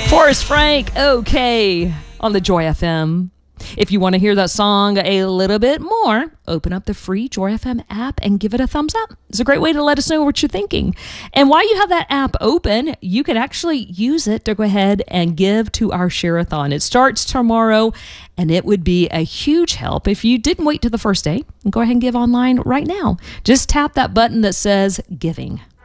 Forrest Frank, okay, on the Joy FM. If you want to hear that song a little bit more, open up the free Joy FM app and give it a thumbs up. It's a great way to let us know what you're thinking. And while you have that app open, you can actually use it to go ahead and give to our Share-a-thon. It starts tomorrow, and it would be a huge help if you didn't wait till the first day. Go ahead and give online right now. Just tap that button that says Giving.